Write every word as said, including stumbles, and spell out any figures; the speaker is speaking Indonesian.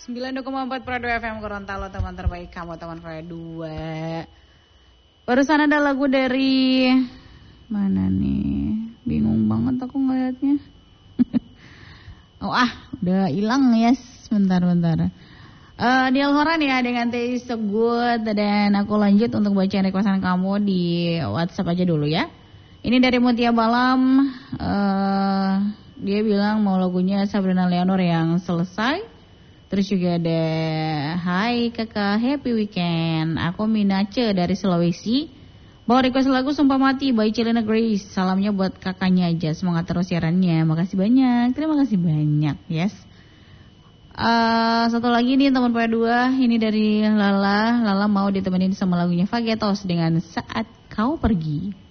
sembilan puluh dua koma empat Prado F M Gorontalo, teman terbaik kamu, teman Prado dua. Barusan ada lagu dari mana nih? Bingung banget aku ngeliatnya. Oh ah, udah hilang ya, yes. Bentar-bentar. Uh, di Alhoran ya dengan Taste So Good. Dan aku lanjut untuk baca requestan kamu di WhatsApp aja dulu ya. Ini dari Mutia Balam. uh, Dia bilang mau lagunya Sabrina Leonor yang Selesai. Terus juga ada hai kakak, happy weekend. Aku Minace dari Sulawesi. Bawa request lagu Sumpah Mati by Celina Grace. Salamnya buat kakaknya aja. Semangat terus siarannya. Makasih banyak. Terima kasih banyak. Yes. Uh, satu lagi nih teman P dua. Ini dari Lala. Lala mau ditemenin sama lagunya Fagetos dengan Saat Kau Pergi.